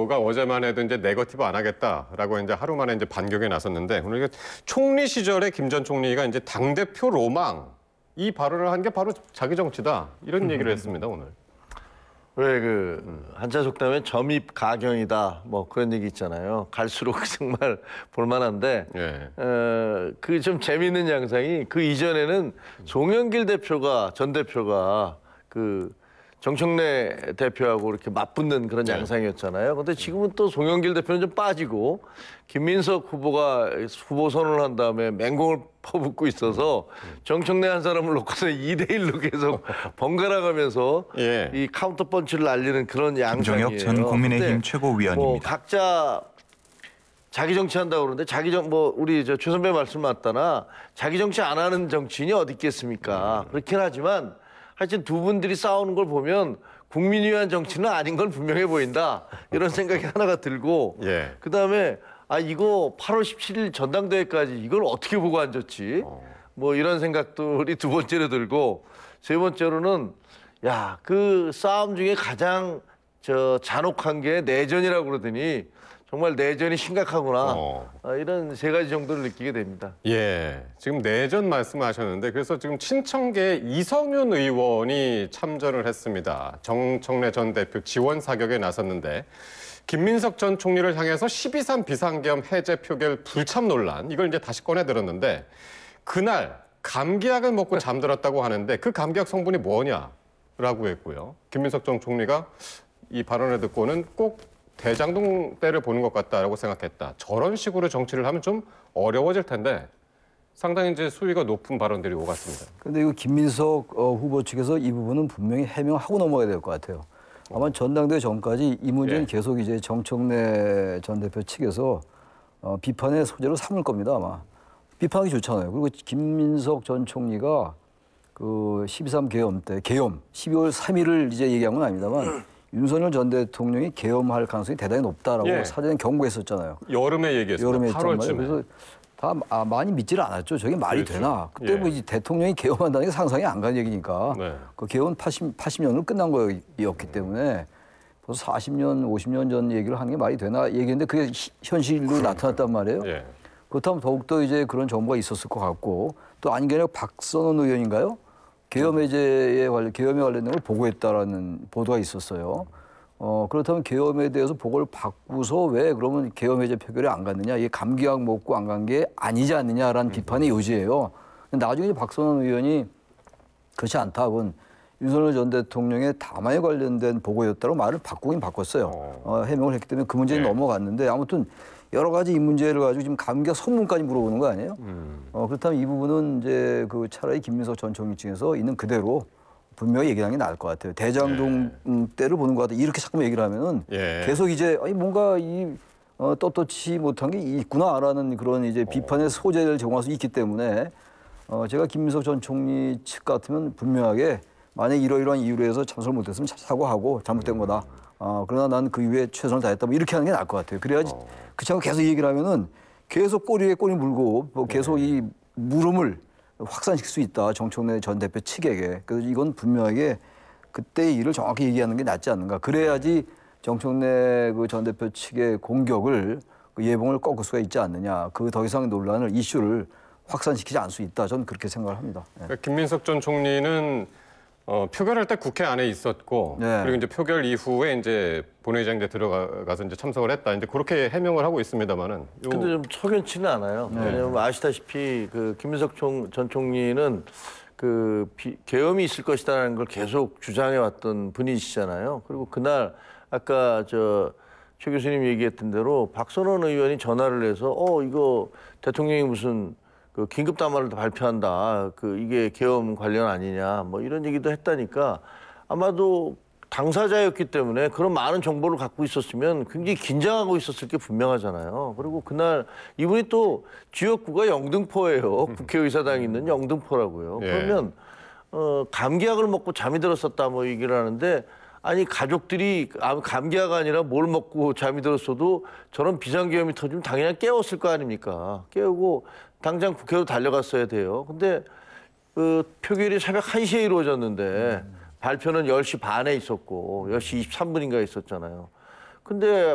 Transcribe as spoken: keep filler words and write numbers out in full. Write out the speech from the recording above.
대표가 어제만 해도 이제 네거티브 안 하겠다라고 이제 하루 만에 이제 반격에 나섰는데 오늘 총리 시절에 김 전 총리가 이제 당대표 로망 이 발언을 한 게 바로 자기 정치다 이런 얘기를 했습니다 오늘. 왜 그 한자 속담에 점입 가경이다 뭐 그런 얘기 있잖아요. 갈수록 정말 볼만한데 예. 어, 그 좀 재미있는 양상이 그 이전에는 송영길 대표가 전 대표가 그 정청래 대표하고 이렇게 맞붙는 그런 양상이었잖아요. 근데 지금은 또 송영길 대표는 좀 빠지고 김민석 후보가 후보 선언을 한 다음에 맹공을 퍼붓고 있어서 정청래 한 사람을 놓고서 이 대 일로 계속 번갈아 가면서 예. 이 카운터 펀치를 날리는 그런 양상이에요. 김종혁 전 국민의힘 근데 최고위원입니다. 뭐 각자 자기 정치한다고 그러는데 자기 정 뭐 우리 저 최 선배 말씀 맞다나 자기 정치 안 하는 정치인이 어디 있겠습니까? 그렇긴 하지만 하여튼 두 분들이 싸우는 걸 보면 국민을 위한 정치는 아닌 건 분명해 보인다. 이런 생각이 하나가 들고 예. 그다음에 아 이거 팔월 십칠일 전당대회까지 이걸 어떻게 보고 앉았지? 뭐 이런 생각들이 두 번째로 들고 세 번째로는 야, 그 싸움 중에 가장 저 잔혹한 게 내전이라고 그러더니 정말 내전이 심각하구나. 어. 아, 이런 세 가지 정도를 느끼게 됩니다. 예, 지금 내전 말씀하셨는데 그래서 지금 친청계 이성윤 의원이 참전을 했습니다. 정청래 전 대표 지원 사격에 나섰는데 김민석 전 총리를 향해서 십이 삼 비상계엄 해제 표결 불참 논란 이걸 이제 다시 꺼내 들었는데 그날 감기약을 먹고 잠들었다고 하는데 그 감기약 성분이 뭐냐라고 했고요. 김민석 전 총리가 이 발언을 듣고는 꼭 대장동 때를 보는 것 같다라고 생각했다. 저런 식으로 정치를 하면 좀 어려워질 텐데 상당히 이제 수위가 높은 발언들이 오갔습니다. 그런데 이거 김민석 후보 측에서 이 부분은 분명히 해명하고 넘어가야 될 것 같아요. 아마 전당대회 전까지 이 문제는 예. 계속 이제 정청래 전 대표 측에서 어, 비판의 소재로 삼을 겁니다, 아마. 비판하기 좋잖아요. 그리고 김민석 전 총리가 그 십이 삼 계엄 때, 계엄, 십이월 삼일을 이제 얘기한 건 아닙니다만 윤석열 전 대통령이 계엄할 가능성이 대단히 높다라고 예. 사전에 경고했었잖아요. 여름에 얘기했습니다. 여름에 했단 말이에요. 팔월쯤에. 그래서 다 아, 많이 믿지를 않았죠. 저게 말이 그렇죠. 되나. 그때 예. 뭐 이제 대통령이 계엄한다는 게 상상이 안 가는 얘기니까. 네. 그 계엄은 팔십, 팔십 년으로 끝난 거였기 때문에 벌써 사십 년, 오십 년 전 얘기를 하는 게 말이 되나 얘기했는데 그게 히, 현실로 그러니까. 나타났단 말이에요. 예. 그렇다면 더욱더 이제 그런 정보가 있었을 것 같고 또 아닌 게 아니라 박선원 의원인가요? 계엄 해제에 관련, 계엄에 관련된 걸 보고했다라는 보도가 있었어요. 어, 그렇다면 계엄에 대해서 보고를 받고서 왜 그러면 계엄 해제 표결에 안 갔느냐, 이게 감기약 먹고 안 간 게 아니지 않느냐라는 비판의 요지예요. 근데 나중에 박선원 의원이 그렇지 않다. 그건 윤석열 전 대통령의 담화에 관련된 보고였다고 말을 바꾸긴 바꿨어요. 어, 해명을 했기 때문에 그 문제는 네. 넘어갔는데 아무튼 여러 가지 이 문제를 가지고 지금 감기약 성분까지 물어보는 거 아니에요? 음. 어, 그렇다면 이 부분은 이제 그 차라리 김민석 전 총리 측에서 있는 그대로 분명히 얘기하는 게 나을 것 같아요. 대장동 네. 때를 보는 것 같아요. 이렇게 자꾸만 얘기를 하면은 예. 계속 이제 아니 뭔가 이 어, 떳떳이 못한 게 있구나라는 그런 이제 비판의 소재를 제공할 수 있기 때문에 어, 제가 김민석 전 총리 측 같으면 분명하게 만약 이러이러한 이유로 해서 참석을 못했으면 사과하고 잘못된 거다. 어, 그러나 난 그 이후에 최선을 다했다. 뭐 이렇게 하는 게 나을 것 같아요. 그래야지 어. 그 차고 계속 얘기를 하면은 계속 꼬리에 꼬리 물고 뭐 계속 이 물음을 확산시킬 수 있다. 정청래 전 대표 측에게. 그래서 이건 분명하게 그때의 일을 정확히 얘기하는 게 낫지 않는가. 그래야지 정청래 그 전 대표 측의 공격을 그 예봉을 꺾을 수가 있지 않느냐. 그 더 이상의 논란을 이슈를 확산시키지 않을 수 있다. 저는 그렇게 생각을 합니다. 네. 그러니까 김민석 전 총리는 어, 표결할 때 국회 안에 있었고 네. 그리고 이제 표결 이후에 이제 본회의장에 들어가서 이제 참석을 했다. 이제 그렇게 해명을 하고 있습니다만은. 요... 근데 좀 석연치는 않아요. 네. 왜냐하면 아시다시피 그 김민석 총, 전 총리는 그 비, 계엄이 있을 것이다라는 걸 계속 주장해 왔던 분이시잖아요. 그리고 그날 아까 저 최 교수님 얘기했던 대로 박선원 의원이 전화를 해서 어 이거 대통령이 무슨 그 긴급 담화를 발표한다. 그 이게 계엄 관련 아니냐. 뭐 이런 얘기도 했다니까 아마도 당사자였기 때문에 그런 많은 정보를 갖고 있었으면 굉장히 긴장하고 있었을 게 분명하잖아요. 그리고 그날 이분이 또 지역구가 영등포예요. 국회의사당이 있는 영등포라고요. 예. 그러면 어, 감기약을 먹고 잠이 들었었다 뭐 얘기를 하는데 아니 가족들이 감기약 아니라 뭘 먹고 잠이 들었어도 저런 비상계엄이 터지면 당연히 깨웠을 거 아닙니까? 깨우고 당장 국회로 달려갔어야 돼요. 근데 그 표결이 새벽 한 시에 이루어졌는데 발표는 열 시 반에 있었고 열 시 이십삼 분인가 있었잖아요. 근데